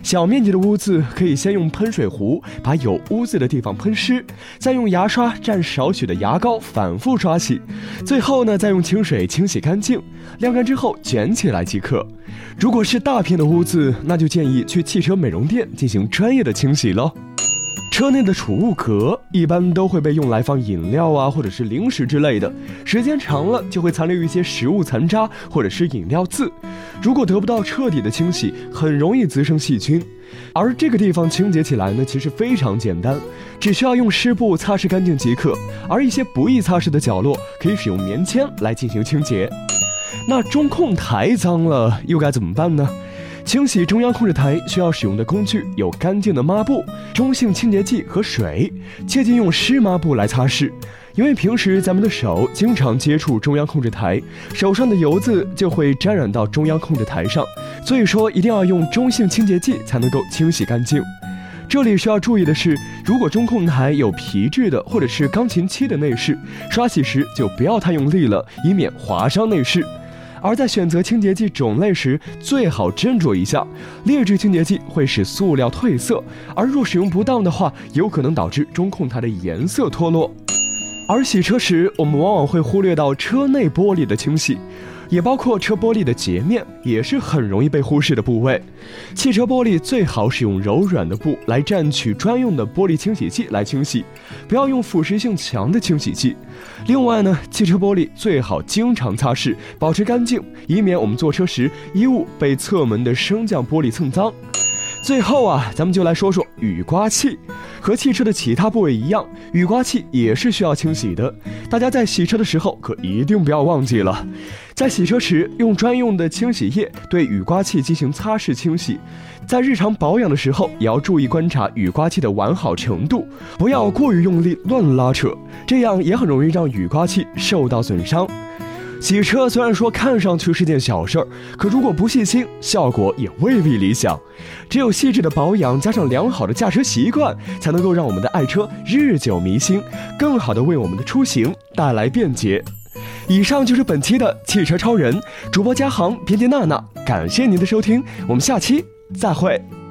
小面积的污渍可以先用喷水壶把有污渍的地方喷湿，再用牙刷蘸少许的牙膏反复刷洗，最后呢再用清水清洗干净，晾干之后卷起来即可。如果是大片的污渍，那就建议去汽车美容店进行专业的清洗咯。车内的储物格一般都会被用来放饮料啊，或者是零食之类的，时间长了就会残留一些食物残渣或者是饮料渍，如果得不到彻底的清洗，很容易滋生细菌。而这个地方清洁起来呢，其实非常简单，只需要用湿布擦拭干净即可，而一些不易擦拭的角落可以使用棉签来进行清洁。那中控台脏了又该怎么办呢？清洗中央控制台需要使用的工具有干净的抹布、中性清洁剂和水，切忌用湿抹布来擦拭，因为平时咱们的手经常接触中央控制台，手上的油渍就会沾染到中央控制台上，所以说一定要用中性清洁剂才能够清洗干净。这里需要注意的是，如果中控台有皮质的或者是钢琴漆的内饰，刷洗时就不要太用力了，以免划伤内饰。而在选择清洁剂种类时，最好斟酌一下，劣质清洁剂会使塑料褪色，而若使用不当的话，有可能导致中控台的颜色脱落。而洗车时，我们往往会忽略到车内玻璃的清洗，也包括车玻璃的截面，也是很容易被忽视的部位。汽车玻璃最好使用柔软的布来蘸取专用的玻璃清洗剂来清洗，不要用腐蚀性强的清洗剂。另外呢，汽车玻璃最好经常擦拭，保持干净，以免我们坐车时衣物被侧门的升降玻璃蹭脏。最后啊，咱们就来说说雨刮器。和汽车的其他部位一样，雨刮器也是需要清洗的。大家在洗车的时候可一定不要忘记了，在洗车时用专用的清洗液对雨刮器进行擦拭清洗。在日常保养的时候，也要注意观察雨刮器的完好程度，不要过于用力乱拉扯，这样也很容易让雨刮器受到损伤。洗车虽然说看上去是件小事儿，可如果不细心，效果也未必理想。只有细致的保养加上良好的驾车习惯，才能够让我们的爱车日久弥新，更好的为我们的出行带来便捷。以上就是本期的汽车超人，主播嘉航，编辑娜娜，感谢您的收听，我们下期再会。